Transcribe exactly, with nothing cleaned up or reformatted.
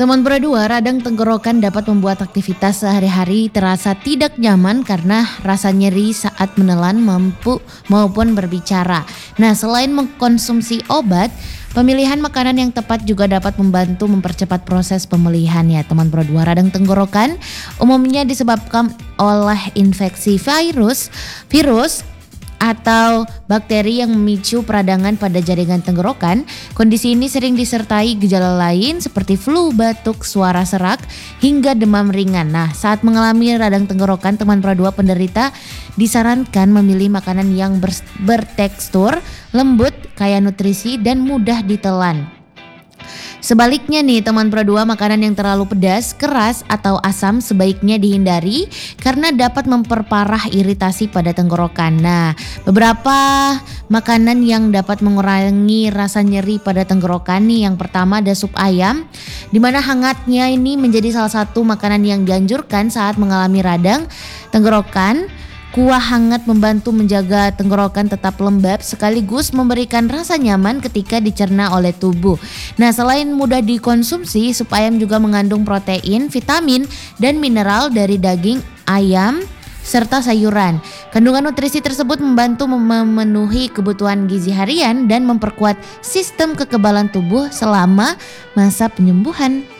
Teman berdua, radang tenggorokan dapat membuat aktivitas sehari-hari terasa tidak nyaman karena rasa nyeri saat menelan, mampu maupun berbicara. Nah, selain mengkonsumsi obat, pemilihan makanan yang tepat juga dapat membantu mempercepat proses pemulihan ya. Teman berdua, radang tenggorokan umumnya disebabkan oleh infeksi virus, virus atau bakteri yang memicu peradangan pada jaringan tenggorokan. Kondisi ini sering disertai gejala lain seperti flu, batuk, suara serak, hingga demam ringan. Nah, saat mengalami radang tenggorokan, teman perdua penderita disarankan memilih makanan yang ber- bertekstur lembut, kaya nutrisi, dan mudah ditelan. Sebaliknya nih teman perdua, makanan yang terlalu pedas, keras, atau asam sebaiknya dihindari karena dapat memperparah iritasi pada tenggorokan. Nah, beberapa makanan yang dapat mengurangi rasa nyeri pada tenggorokan nih, yang pertama ada sup ayam, di mana hangatnya ini menjadi salah satu makanan yang dianjurkan saat mengalami radang tenggorokan. Kuah hangat membantu menjaga tenggorokan tetap lembab sekaligus memberikan rasa nyaman ketika dicerna oleh tubuh. Nah, selain mudah dikonsumsi, sup ayam juga mengandung protein, vitamin, dan mineral dari daging ayam serta sayuran. Kandungan nutrisi tersebut membantu memenuhi kebutuhan gizi harian dan memperkuat sistem kekebalan tubuh selama masa penyembuhan.